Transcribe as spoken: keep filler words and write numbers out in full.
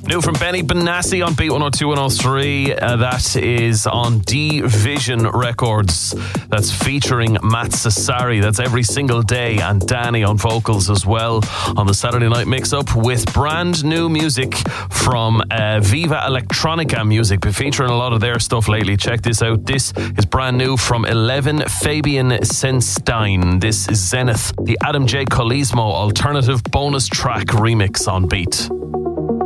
New from Benny Benassi on Beat one oh two one oh three. Uh, that is on D-Vision Records. That's featuring Matt Cesari. That's Every Single Day, and Danny on vocals as well on the Saturday Night Mix-Up with brand new music from uh, Viva Electronica Music. Been featuring a lot of their stuff lately. Check this out. This is brand new from Eleven Fabian Senstein. This is Zenith, the Adam J. Colismo alternative bonus track remix on Beat.